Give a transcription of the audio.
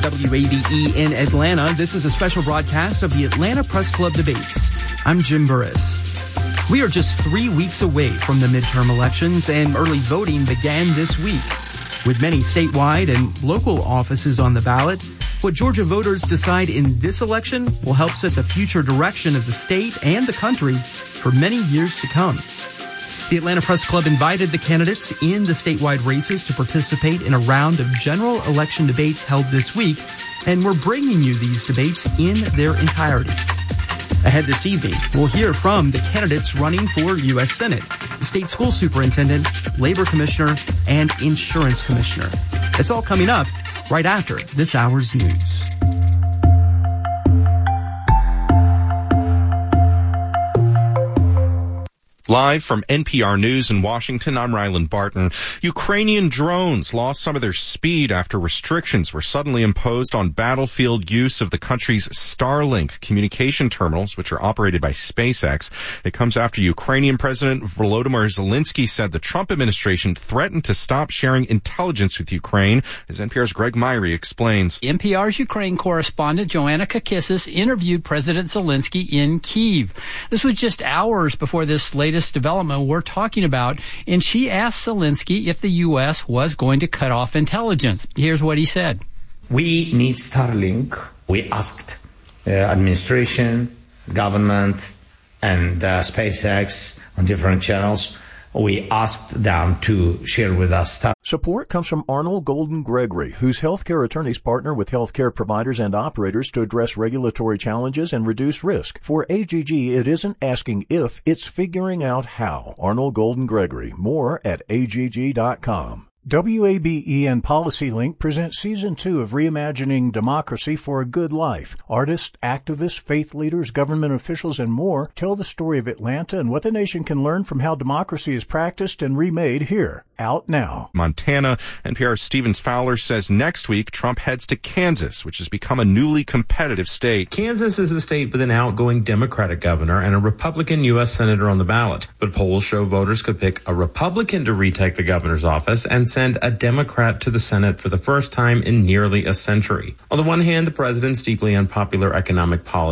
WABE in Atlanta. This is a special broadcast of the Atlanta Press Club debates. I'm Jim Burris. We are just 3 weeks away from the midterm elections, and early voting began this week. With many statewide and local offices on the ballot, what Georgia voters decide in this election will help set the future direction of the state and the country for many years to come. The Atlanta Press Club invited the candidates in the statewide races to participate in a round of general election debates held this week, and we're bringing you these debates in their entirety. Ahead this evening, we'll hear from the candidates running for U.S. Senate, the state school superintendent, labor commissioner, and insurance commissioner. It's all coming up right after this hour's news. Live from NPR News in Washington, I'm Ryland Barton. Ukrainian drones lost some of their speed after restrictions were suddenly imposed on battlefield use of the country's Starlink communication terminals, which are operated by SpaceX. It comes after Ukrainian President Volodymyr Zelensky said the Trump administration threatened to stop sharing intelligence with Ukraine, as NPR's Greg Myrie explains. NPR's Ukraine correspondent Joanna Kakissis interviewed President Zelensky in Kyiv. This was just hours before this latest development we're talking about, and she asked Zelensky if the U.S. was going to cut off intelligence. Here's what he said. We need Starlink. We asked administration, government, and SpaceX on different channels. We asked them to share with us stuff. Support comes from Arnold Golden Gregory, whose healthcare attorneys partner with healthcare providers and operators to address regulatory challenges and reduce risk. For AGG, it isn't asking if, it's figuring out how. Arnold Golden Gregory. More at AGG.com. WABE and PolicyLink present Season 2 of Reimagining Democracy for a Good Life. Artists, activists, faith leaders, government officials, and more tell the story of Atlanta and what the nation can learn from how democracy is practiced and remade here. Out now. Montana. NPR's Stevens Fowler says next week Trump heads to Kansas, which has become a newly competitive state. Kansas is a state with an outgoing Democratic governor and a Republican U.S. senator on the ballot. But polls show voters could pick a Republican to retake the governor's office and send a Democrat to the Senate for the first time in nearly a century. On the one hand, the president's deeply unpopular economic policy